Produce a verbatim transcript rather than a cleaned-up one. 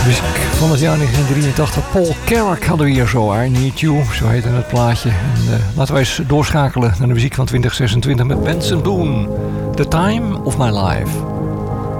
Van het jaar negentien drieëntachtig. Paul Carrack hadden we hier zo. I Need You, zo heette het plaatje. En, uh, laten wij eens doorschakelen naar de muziek van twintig zesentwintig met Benson Boone. The Time of My Life.